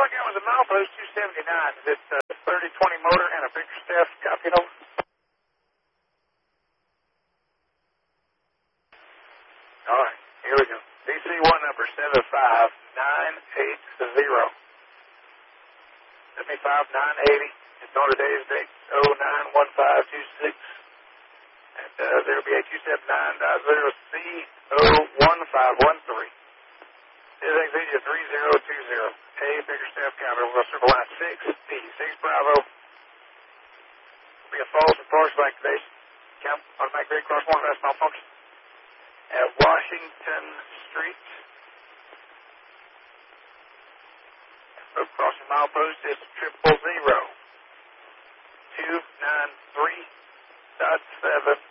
again was a milepost 279. Is it 3020 motor and a bigger staff? Copy it over. All right, here we go. DC1 number 75980. 75980. It's on today's date, 091526. And there'll be a 279.0C01513. This is Expedia 3020. A bigger staff counter. We'll circle line 6D. 6 Bravo. Be a false and partial activation. Count automatic grade cross 1 rest malfunction. At Washington Street. Road crossing milepost is 000. 293.7.